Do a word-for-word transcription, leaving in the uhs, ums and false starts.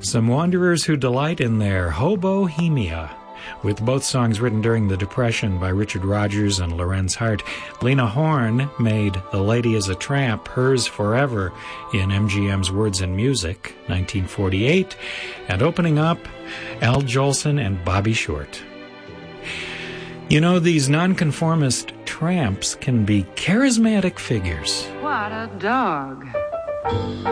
Some wanderers who delight in their hobohemia, with both songs written during the Depression by Richard Rodgers and Lorenz Hart. Lena Horne made The Lady is a Tramp hers forever in M G M's Words and Music, nineteen forty-eight, and opening up, Al Jolson and Bobby Short. You know, these nonconformist tramps can be charismatic figures. What a dog.